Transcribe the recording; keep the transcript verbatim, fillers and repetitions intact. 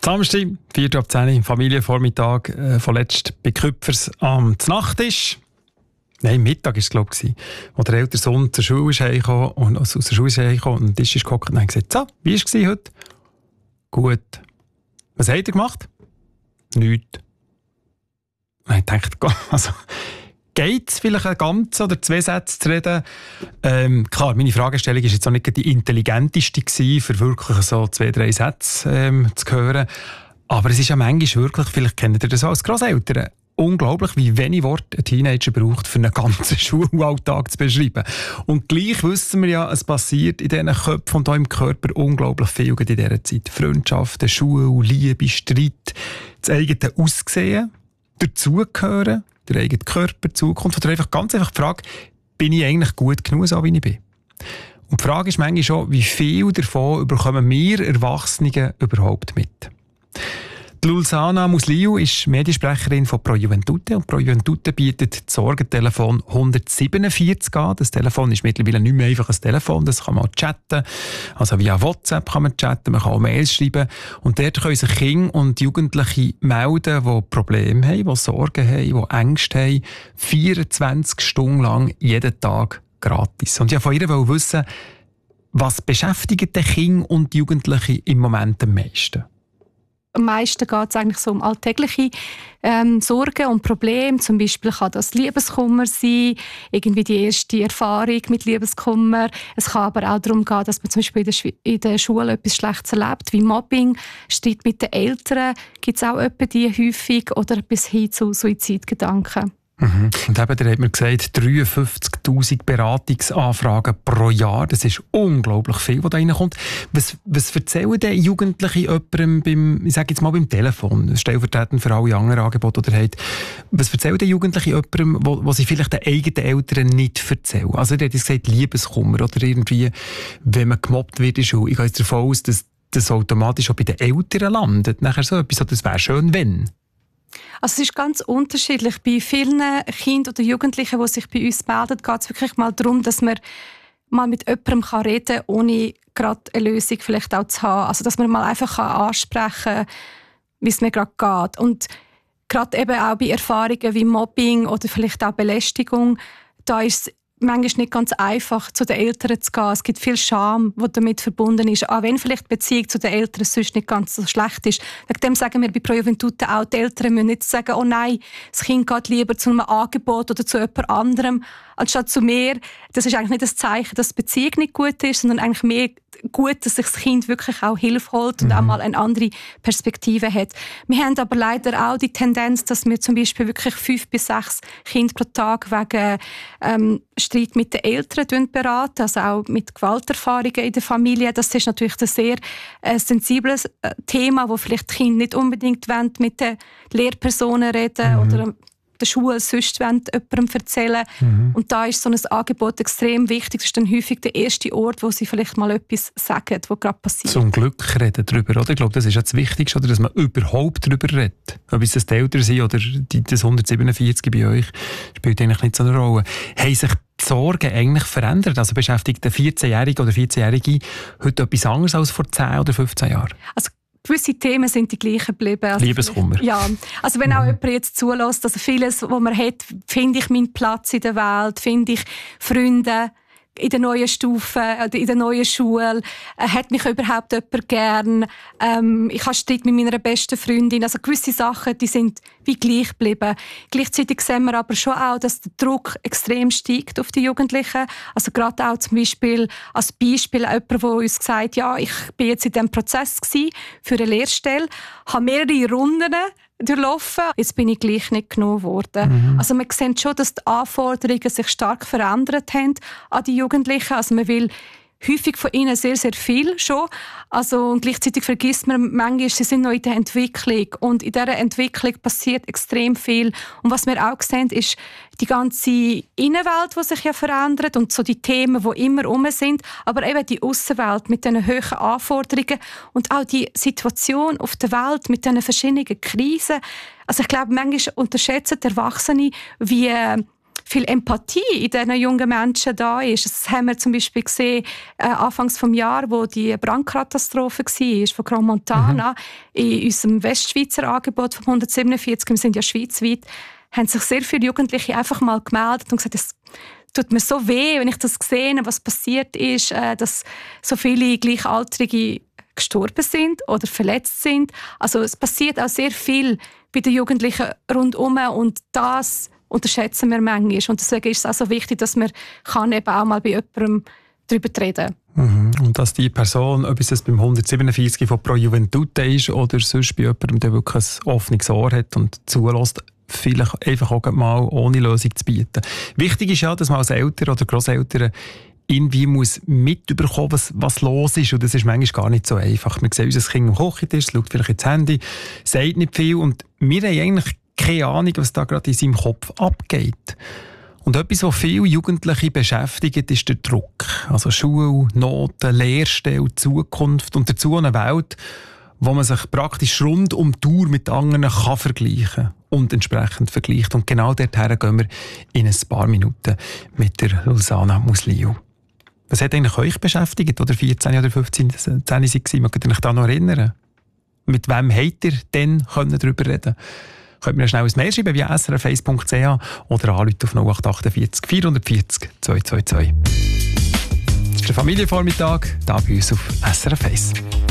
Samstag, vier ab zehn, Familienvormittag, äh, von letzt bei Küpfers am Nachttisch. Nein, Mittag war es, glaube ich, wo der ältere Sohn zur Schule ist heimgekommen und also aus der Schule ist heimgekommen und am Tisch ist gehockt und hat gesagt, so, wie war es heute? Gut. Was habt ihr gemacht? Nichts. Und ich dachte, also, geht es vielleicht ein ganz oder zwei Sätze zu reden? Ähm, klar, meine Fragestellung war jetzt auch nicht die intelligenteste gewesen, für wirklich so zwei, drei Sätze ähm, zu hören. Aber es ist ja manchmal wirklich, vielleicht kennt ihr das auch als Grosseltern, unglaublich, wie wenig Worte ein Teenager braucht, für einen ganzen Schulalltag zu beschreiben. Und gleich wissen wir ja, es passiert in diesen Köpfen und auch im Körper unglaublich viel in dieser Zeit. Freundschaften, Schule, Liebe, Streit, das eigene Aussehen, dazugehören, der eigene Körper, die Zukunft. Oder einfach ganz einfach die Frage, bin ich eigentlich gut genug, so wie ich bin? Und die Frage ist manchmal schon, wie viel davon bekommen wir Erwachsenen überhaupt mit? Die Lulzana Musliu ist Mediensprecherin von Pro Juventute und Pro Juventute bietet das Sorgentelefon hundertsiebenundvierzig an. Das Telefon ist mittlerweile nicht mehr einfach ein Telefon, das kann man chatten. Also via WhatsApp kann man chatten, man kann auch Mails schreiben. Und dort können sich Kinder und Jugendliche melden, die Probleme haben, die Sorgen haben, die Ängste haben, vierundzwanzig Stunden lang, jeden Tag gratis. Und ich wollte von ihr wissen, was beschäftigt die Kinder und Jugendliche im Moment am meisten? Am meisten geht es eigentlich so um alltägliche ähm, Sorgen und Probleme. Zum Beispiel kann das Liebeskummer sein, irgendwie die erste Erfahrung mit Liebeskummer. Es kann aber auch darum gehen, dass man zum Beispiel in der, Schw- in der Schule etwas Schlechtes erlebt, wie Mobbing, Streit mit den Eltern, gibt es auch etwa die häufig oder bis hin zu Suizidgedanken. Mhm. Und eben, da hat man gesagt, dreiundfünfzigtausend Beratungsanfragen pro Jahr. Das ist unglaublich viel, was da reinkommt. Was, was erzählen denn Jugendliche jemandem beim, ich sage jetzt mal beim Telefon, stellvertretend für alle anderen Angebote, die ihr habt. Was erzählen denn Jugendliche jemandem, wo, wo sie vielleicht den eigenen Eltern nicht erzählen? Also, ihr habt gesagt, Liebeskummer oder irgendwie, wenn man gemobbt wird in der Schule. Ich gehe jetzt davon aus, dass das automatisch auch bei den Eltern landet. Nachher so etwas, das wäre schön, wenn. Also es ist ganz unterschiedlich. Bei vielen Kindern oder Jugendlichen, die sich bei uns melden, geht es wirklich mal darum, dass man mal mit jemandem reden kann, ohne gerade eine Lösung vielleicht auch zu haben. Also dass man mal einfach ansprechen kann, wie es mir gerade geht. Und gerade eben auch bei Erfahrungen wie Mobbing oder vielleicht auch Belästigung, da ist es manchmal nicht ganz einfach, zu den Eltern zu gehen. Es gibt viel Scham, die damit verbunden ist. Auch wenn vielleicht die Beziehung zu den Eltern sonst nicht ganz so schlecht ist. Wegen dem sagen wir bei Pro Juventute auch, die Eltern müssen nicht sagen, oh nein, das Kind geht lieber zu einem Angebot oder zu jemand anderem, anstatt zu mir. Das ist eigentlich nicht das Zeichen, dass die Beziehung nicht gut ist, sondern eigentlich mehr gut, dass sich das Kind wirklich auch Hilfe holt und mhm. auch mal eine andere Perspektive hat. Wir haben aber leider auch die Tendenz, dass wir zum Beispiel wirklich fünf bis sechs Kinder pro Tag wegen ähm, Streit mit den Eltern beraten, also auch mit Gewalterfahrungen in der Familie. Das ist natürlich ein sehr äh, sensibles äh, Thema, wo vielleicht die Kinder nicht unbedingt wollen, mit den Lehrpersonen reden mhm. oder der Schule sonst jemandem erzählen. Mhm. Und da ist so ein Angebot extrem wichtig. Das ist dann häufig der erste Ort, wo sie vielleicht mal etwas sagen, was gerade passiert. Zum Glück reden darüber, oder? Ich glaube, das ist ja das Wichtigste, oder? Dass man überhaupt darüber redet. Ob es das die Eltern sind oder die, das hundertsiebenundvierzig bei euch, spielt eigentlich nicht so eine Rolle. Haben sich die Sorgen eigentlich verändert? Also beschäftigt der vierzehnjährige oder vierzehnjährige heute etwas anderes als vor zehn oder fünfzehn Jahren? Also gewisse Themen sind die gleichen geblieben. Also Liebeskummer. Ja, also wenn auch mhm. jemand jetzt zulässt, also vieles, was man hat, finde ich meinen Platz in der Welt, finde ich Freunde in der neuen Stufe, in der neuen Schule, äh, hat mich überhaupt jemand gern, ähm, ich habe Streit mit meiner besten Freundin, also gewisse Sachen, die sind wie gleich geblieben. Gleichzeitig sehen wir aber schon auch, dass der Druck extrem steigt auf die Jugendlichen, also gerade auch zum Beispiel als Beispiel jemand, der uns gesagt hat, ja, ich bin jetzt in diesem Prozess gewesen für eine Lehrstelle, habe mehrere Runden durchlaufen. Jetzt bin ich gleich nicht genommen worden. Mhm. Also man sieht schon, dass die Anforderungen sich stark verändert haben an die Jugendlichen. Also man will häufig von ihnen sehr, sehr viel schon. Also, und gleichzeitig vergisst man manchmal, sie sind noch in der Entwicklung. Und in dieser Entwicklung passiert extrem viel. Und was wir auch sehen, ist die ganze Innenwelt, die sich ja verändert und so die Themen, die immer rum sind. Aber eben die Aussenwelt mit diesen hohen Anforderungen und auch die Situation auf der Welt mit diesen verschiedenen Krisen. Also ich glaube, manchmal unterschätzen die Erwachsene, wie viel Empathie in diesen jungen Menschen da ist. Das haben wir zum Beispiel gesehen, äh, anfangs des Jahres, wo die Brandkatastrophe war, von Grand Montana, mhm. in unserem Westschweizer Angebot von hundertsiebenundvierzig, wir sind ja schweizweit, haben sich sehr viele Jugendliche einfach mal gemeldet und gesagt, es tut mir so weh, wenn ich das sehe, was passiert ist, äh, dass so viele Gleichaltrige gestorben sind oder verletzt sind. Also es passiert auch sehr viel bei den Jugendlichen rundherum und das unterschätzen wir manchmal. Und deswegen ist es auch so wichtig, dass man kann eben auch mal bei jemandem darüber reden kann. Mhm. Und dass die Person, ob es beim hundertsiebenundvierzig von Pro Juventute ist oder sonst bei jemandem, der wirklich ein offenes Ohr hat und zulässt, vielleicht einfach auch mal ohne Lösung zu bieten. Wichtig ist ja, dass man als Eltern oder Grosseltern irgendwie muss mitbekommen, was, was los ist. Und das ist manchmal gar nicht so einfach. Man sieht unser Kind am Kochentisch, schaut vielleicht ins Handy, sagt nicht viel und wir haben eigentlich keine Ahnung, was da gerade in seinem Kopf abgeht. Und etwas, was viele Jugendliche beschäftigt, ist der Druck. Also Schule, Noten, Lehrstelle, Zukunft und dazu eine Welt, wo man sich praktisch rund um die Uhr mit anderen kann vergleichen und entsprechend vergleicht. Und genau dorthin gehen wir in ein paar Minuten mit der Rosanna Musliu. Was hat eigentlich euch beschäftigt, oder vierzehn oder fünfzehn waren? Mögt ihr euch da noch erinnern? Mit wem habt ihr denn darüber reden? Könnt mir schnell ein Mail schreiben via s r f eins punkt c h oder anrufen auf null acht acht vier vier vier null zwei zwei zwei. Das ist der Familienvormittag, hier bei uns auf S R F eins.